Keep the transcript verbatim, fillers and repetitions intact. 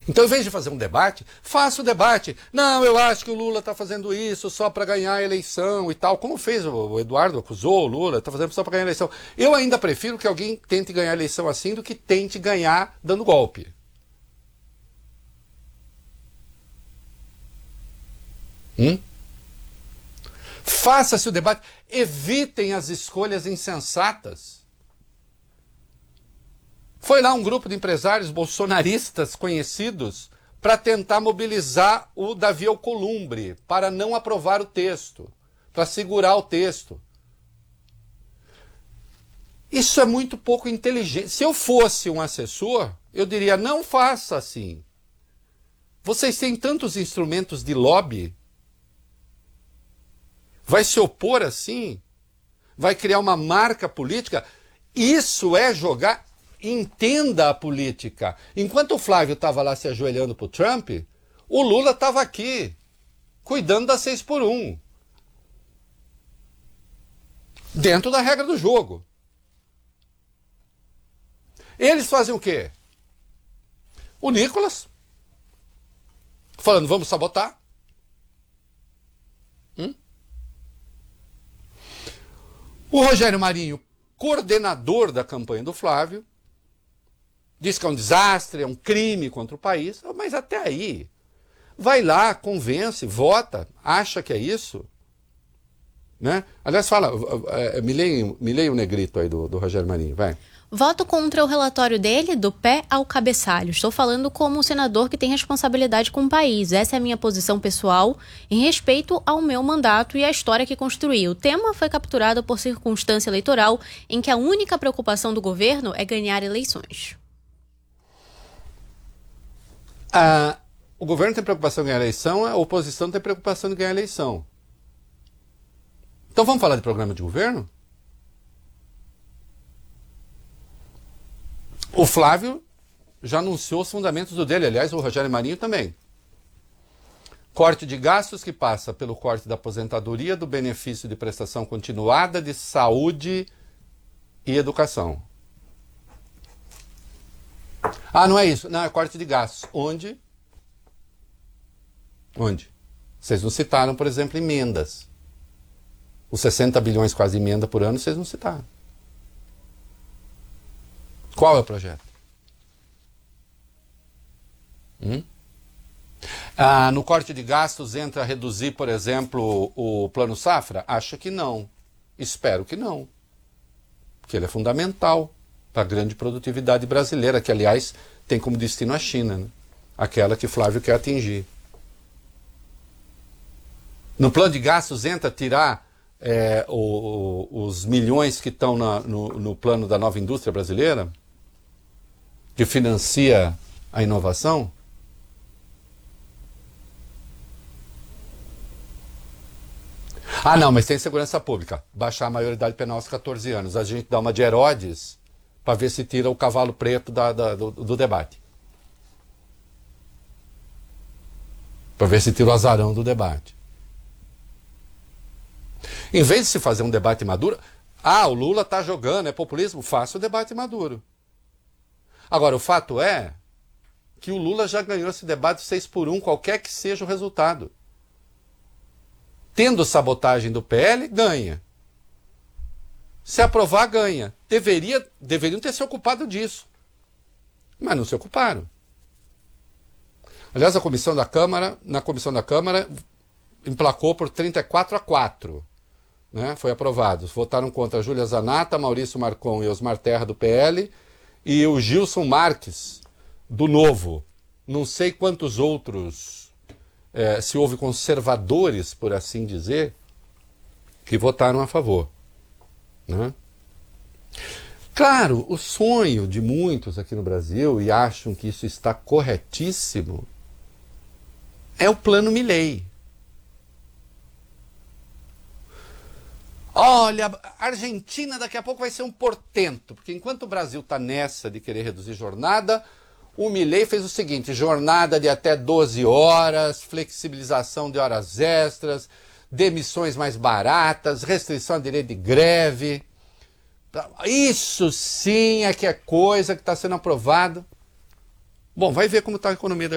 Então, em vez de fazer um debate, faça o debate. Não, eu acho que o Lula está fazendo isso só para ganhar a eleição e tal. Como fez o Eduardo, acusou o Lula, está fazendo só para ganhar a eleição. Eu ainda prefiro que alguém tente ganhar a eleição assim do que tente ganhar dando golpe. Hum? Faça-se o debate. Evitem as escolhas insensatas. Foi lá um grupo de empresários bolsonaristas conhecidos para tentar mobilizar o Davi Alcolumbre para não aprovar o texto, para segurar o texto. Isso é muito pouco inteligente. Se eu fosse um assessor, eu diria, não faça assim. Vocês têm tantos instrumentos de lobby. Vai se opor assim? Vai criar uma marca política? Isso é jogar... Entenda a política. Enquanto o Flávio estava lá se ajoelhando para o Trump, o Lula estava aqui, cuidando da seis por um. Dentro da regra do jogo. Eles fazem o quê? O Nicolas, falando, vamos sabotar. Hum? O Rogério Marinho, coordenador da campanha do Flávio, diz que é um desastre, é um crime contra o país, mas até aí, vai lá, convence, vota, acha que é isso. Né? Aliás, fala, me leia, me leia o negrito aí do, do Rogério Marinho, vai. Voto contra o relatório dele, do pé ao cabeçalho. Estou falando como um senador que tem responsabilidade com o país. Essa é a minha posição pessoal em respeito ao meu mandato e à história que construí. O tema foi capturado por circunstância eleitoral em que a única preocupação do governo é ganhar eleições. Ah, o governo tem preocupação em ganhar a eleição, a oposição tem preocupação em ganhar a eleição. Então vamos falar de programa de governo? O Flávio já anunciou os fundamentos do dele, aliás, o Rogério Marinho também. Corte de gastos que passa pelo corte da aposentadoria, do benefício de prestação continuada, de saúde e educação. Ah, não é isso. Não, é corte de gastos. Onde? Onde? Vocês não citaram, por exemplo, emendas. Os sessenta bilhões quase de emenda por ano, vocês não citaram. Qual é o projeto? Hum? Ah, no corte de gastos entra a reduzir, por exemplo, o plano safra? Acho que não. Espero que não. Porque ele é fundamental para a grande produtividade brasileira, que, aliás, tem como destino a China, né? Aquela que Flávio quer atingir. No plano de gastos entra tirar é, o, o, os milhões que estão na, no, no plano da nova indústria brasileira, que financia a inovação? Ah, não, mas tem segurança pública. Baixar a maioridade penal aos catorze anos. A gente dá uma de Herodes para ver se tira o cavalo preto da, da, do, do debate. Para ver se tira o azarão do debate. Em vez de se fazer um debate maduro, ah, o Lula está jogando, é populismo, faça o debate maduro. Agora, o fato é que o Lula já ganhou esse debate seis por um, qualquer que seja o resultado. Tendo sabotagem do P L, ganha. Se aprovar, ganha. Deveria, deveriam ter se ocupado disso. Mas não se ocuparam. Aliás, a comissão da Câmara, na comissão da Câmara, emplacou por trinta e quatro a quatro. Né? Foi aprovado. Votaram contra Júlia Zanata, Maurício Marcon e Osmar Terra, do P L, e o Gilson Marques, do Novo. Não sei quantos outros... É, se houve conservadores, por assim dizer, que votaram a favor. Né? Claro, o sonho de muitos aqui no Brasil, e acham que isso está corretíssimo, é o plano Milei. Olha, a Argentina daqui a pouco vai ser um portento, porque enquanto o Brasil está nessa de querer reduzir jornada, o Milei fez o seguinte: jornada de até doze horas, flexibilização de horas extras, demissões mais baratas, restrição à direito de greve. Isso sim é que é coisa que está sendo aprovado. Bom, vai ver como está a economia da